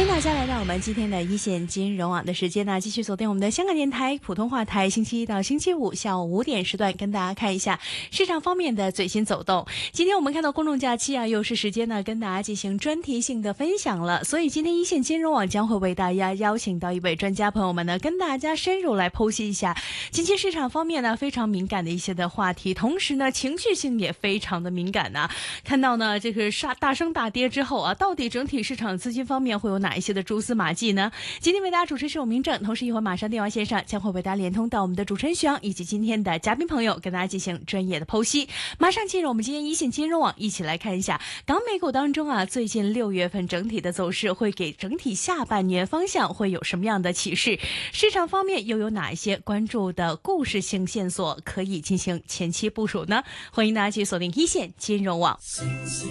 欢迎大家来到我们今天的一线金融网的时间呢，继续锁定我们的香港电台普通话台，星期一到星期五下午5点时段，跟大家看一下市场方面的最新走动。今天我们看到公众假期啊，又是时间呢跟大家进行专题性的分享了，所以今天一线金融网将会为大家邀请到一位专家朋友们呢，跟大家深入来剖析一下近期市场方面呢非常敏感的一些的话题，同时呢情绪性也非常的敏感呢。看到呢这个大升大跌之后啊，到底整体市场资金方面会有哪一些的蛛丝马迹呢？今天为大家主持是我明正，同时一会儿马上电话线上将会为大家连通到我们的主持人徐阳以及今天的嘉宾朋友，跟大家进行专业的剖析。马上进入我们今天一线金融网，一起来看一下港美股当中啊，最近6月份整体的走势会给整体下半年方向会有什么样的启示？市场方面又有哪一些关注的故事性线索可以进行前期部署呢？欢迎大家去锁定一线金融网。